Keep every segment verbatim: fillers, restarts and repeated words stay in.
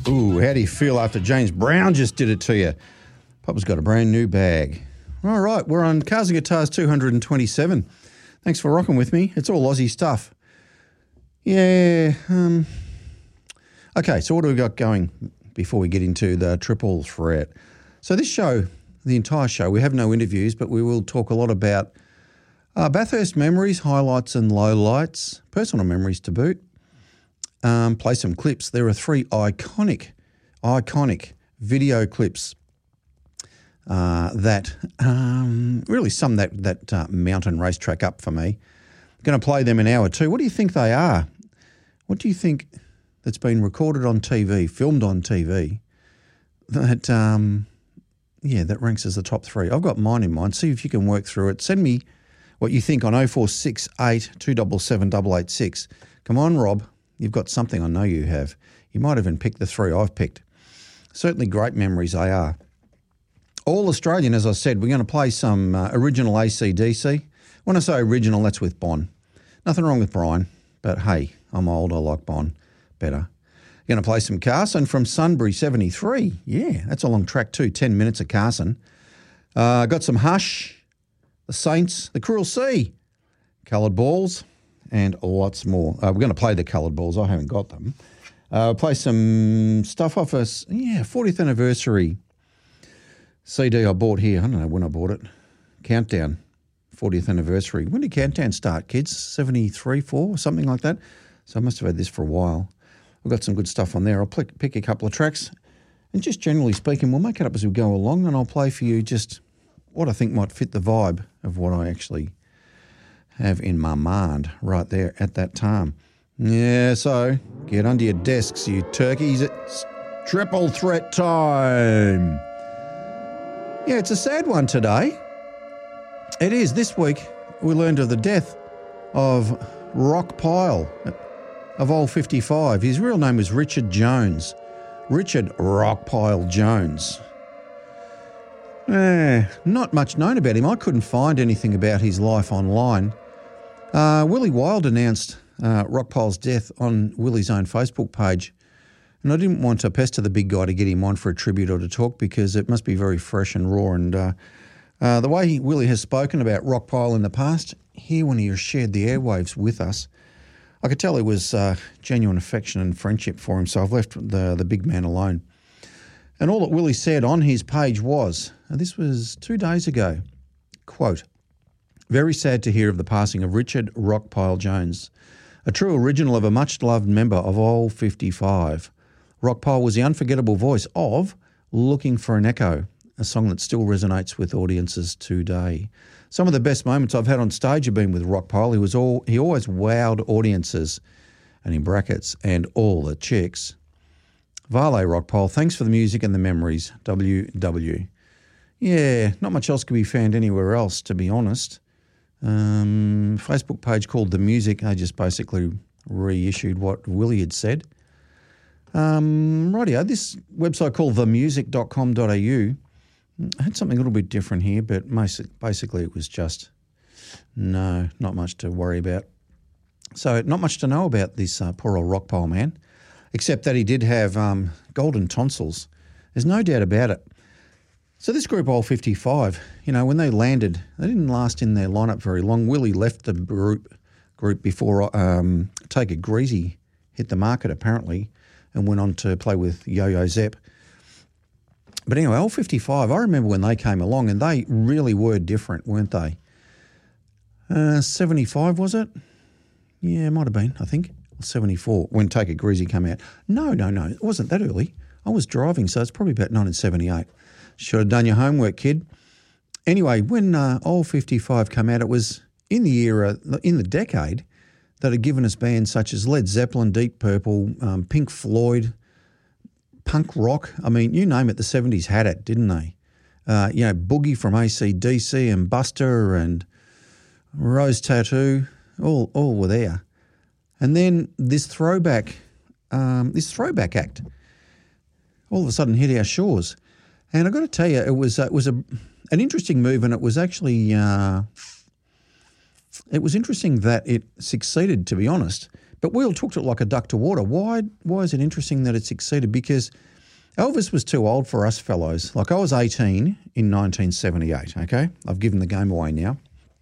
Ooh, how do you feel after James Brown just did it to you? Papa's got a brand new bag. All right, we're on Cars and Guitars two hundred twenty-seven. Thanks for rocking with me. It's all Aussie stuff. Yeah. Um, okay, so what do we got going before we get into the triple threat? So this show, the entire show, we have no interviews, but we will talk a lot about uh, Bathurst memories, highlights and lowlights, personal memories to boot. Um, play some clips. There are three iconic, iconic video clips uh, that um, really sum that that uh, mountain racetrack up for me. I'm going to play them in hour two. What do you think they are? What do you think that's been recorded on T V, filmed on T V, that um, yeah, that ranks as the top three? I've got mine in mind. See if you can work through it. Send me what you think on oh four six eight, two seven seven, eight eight six. Come on, Rob. You've got something, I know you have. You might even pick the three I've picked. Certainly great memories they are. All Australian, as I said, we're going to play some uh, original A C D C. When I say original, that's with Bon. Nothing wrong with Brian, but hey, I'm old, I like Bon better. Going to play some Carson from Sunbury seventy-three. Yeah, that's a long track too, ten minutes of Carson. Uh, got some Hush, the Saints, the Cruel Sea, Coloured Balls, and lots more. Uh, we're going to play the Coloured Balls. I haven't got them. Uh, play some stuff off us. Yeah, fortieth anniversary C D I bought here. I don't know when I bought it. Countdown, fortieth anniversary. When did Countdown start, kids? seventy-three, four, something like that. So I must have had this for a while. We've got some good stuff on there. I'll pick, pick a couple of tracks. And just generally speaking, we'll make it up as we go along, and I'll play for you just what I think might fit the vibe of what I actually have in my mind right there at that time. Yeah, so get under your desks, you turkeys. It's triple threat time. Yeah, it's a sad one today. It is. This week we learned of the death of Rock Pile of Old fifty-five. His real name was Richard Jones. Richard Rock Pile Jones. Eh, not much known about him. I couldn't find anything about his life online. Uh, Willie Wild announced uh, Rockpile's death on Willie's own Facebook page, and I didn't want to pester the big guy to get him on for a tribute or to talk because it must be very fresh and raw. And uh, uh, the way he, Willie has spoken about Rockpile in the past, here when he shared the airwaves with us, I could tell it was uh, genuine affection and friendship for him, so I've left the, the big man alone. And all that Willie said on his page was, and this was two days ago, quote, "Very sad to hear of the passing of Richard Rockpile Jones, a true original of a much-loved member of Old fifty-five. Rockpile was the unforgettable voice of Looking for an Echo, a song that still resonates with audiences today. Some of the best moments I've had on stage have been with Rockpile. He was all he always wowed audiences, and in brackets, and all the chicks. Vale Rockpile, thanks for the music and the memories. W W." Yeah, not much else could be found anywhere else, to be honest. Um, Facebook page called The Music. I just basically reissued what Willie had said. Um, rightio, this website called the music dot com dot a u had something a little bit different here, but most, basically it was just, no, not much to worry about. So not much to know about this uh, poor old Rockpile man, except that he did have um, golden tonsils. There's no doubt about it. So this group, Old fifty-five, you know, when they landed, they didn't last in their lineup very long. Willie left the group group before um, Take It Greasy hit the market, apparently, and went on to play with Yo-Yo Zepp. But anyway, Old fifty-five, I remember when they came along, and they really were different, weren't they? Uh, seventy-five, was it? Yeah, it might have been, I think. seventy-four, when Take It Greasy came out. No, no, no, it wasn't that early. I was driving, so it's probably about nineteen seventy-eight. Should have done your homework, kid. Anyway, when uh, Old fifty-five came out, it was in the era, in the decade, that had given us bands such as Led Zeppelin, Deep Purple, um, Pink Floyd, punk rock. I mean, you name it, the seventies had it, didn't they? Uh, you know, Boogie from A C D C and Buster and Rose Tattoo, all all were there. And then this throwback, um, this throwback act, all of a sudden hit our shores. And I've got to tell you, it was uh, it was a an interesting move, and it was actually uh, it was interesting that it succeeded, to be honest, But we all took it like a duck to water. Why, why is it interesting that it succeeded? Because Elvis was too old for us fellows. Like I was eighteen in nineteen seventy-eight, okay? I've given the game away now.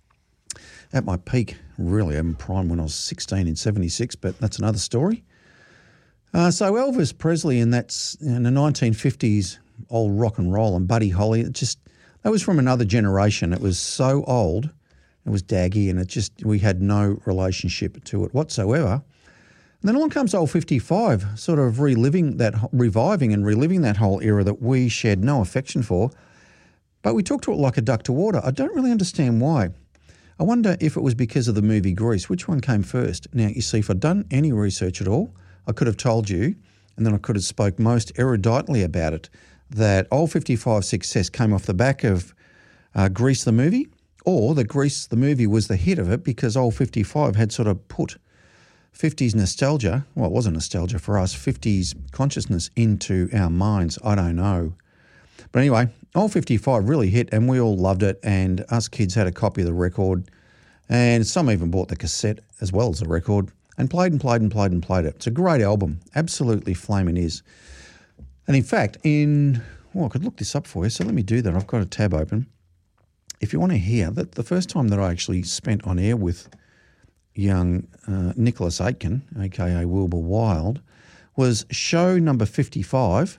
At my peak, really, I'm prime when I was sixteen in seventy-six, but that's another story. Uh, so Elvis Presley and that's in the nineteen fifties old rock and roll and Buddy Holly, it just, that was from another generation. It was so old, it was daggy and it just, we had no relationship to it whatsoever. And then along comes old fifty-five, sort of reliving that, reviving and reliving that whole era that we shared no affection for. But we talked to it like a duck to water. I don't really understand why. I wonder if it was because of the movie Grease. Which one came first? Now, you see, if I'd done any research at all, I could have told you, and then I could have spoke most eruditely about it, that old fifty-five success came off the back of uh, Grease the movie, or that Grease the movie was the hit of it because old fifty-five had sort of put fifties nostalgia, well, it wasn't nostalgia for us, fifties consciousness into our minds. I don't know. But anyway, old fifty-five really hit and we all loved it, and us kids had a copy of the record, and some even bought the cassette as well as the record and played and played and played and played it. It's a great album, absolutely flaming is. And in fact, in, well, I could look this up for you, so let me do that. I've got a tab open. If you want to hear that, the first time that I actually spent on air with young uh, Nicholas Aitken, aka Wilbur Wild, was show number fifty-five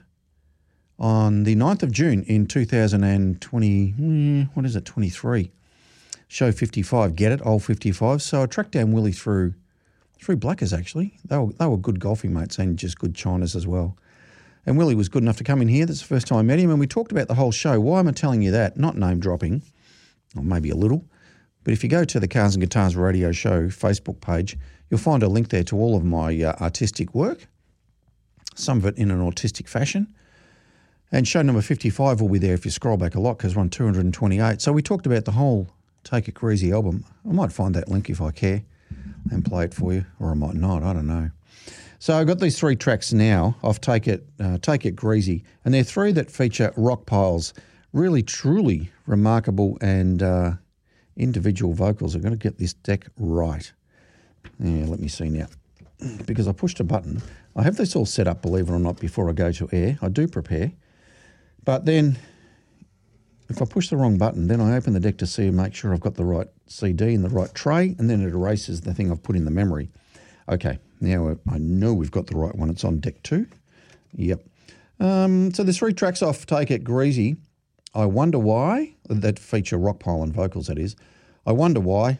on the ninth of June in two thousand twenty, what is it, twenty-three. Show fifty-five, get it, old fifty-five. So I tracked down Willie through through Blackers actually. They were, they were good golfing mates and just good Chinas as well. And Willie was good enough to come in here. That's the first time I met him, and we talked about the whole show. Why am I telling you that? Not name dropping, or maybe a little. But if you go to the Cars and Guitars Radio Show Facebook page, you'll find a link there to all of my uh, artistic work, some of it in an autistic fashion. And show number fifty-five will be there if you scroll back a lot because we're on two hundred twenty-eight. So we talked about the whole Take It Greasy album. I might find that link if I care and play it for you, or I might not, I don't know. So I've got these three tracks now off Take It, uh, Take It Greasy, and they're three that feature Rockpile's really, truly remarkable and uh, individual vocals. I've got to get this deck right. Yeah, let me see now. Because I pushed a button. I have this all set up, believe it or not, before I go to air. I do prepare. But then if I push the wrong button, then I open the deck to see and make sure I've got the right C D in the right tray, and then it erases the thing I've put in the memory. Okay, now I know we've got the right one. It's on deck two. Yep. Um, so there's three tracks off Take It Greasy. I Wonder Why, that feature Rockpile and vocals, that is. I Wonder Why.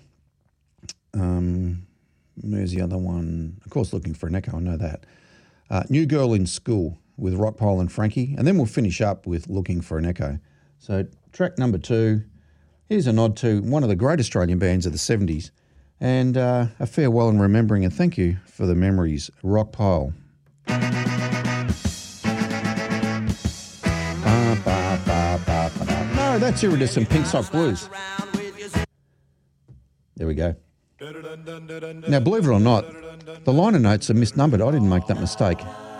Um, there's the other one. Of course, Looking for an Echo, I know that. Uh, New Girl in School with Rockpile and Frankie. And then we'll finish up with Looking for an Echo. So track number two, here's a nod to one of the great Australian bands of the seventies. And uh, a farewell and remembering, and thank you for the memories, Rockpile. No, that's Iridescent Pink Sock Blues. There we go. Now, believe it or not, the liner notes are misnumbered. I didn't make that mistake.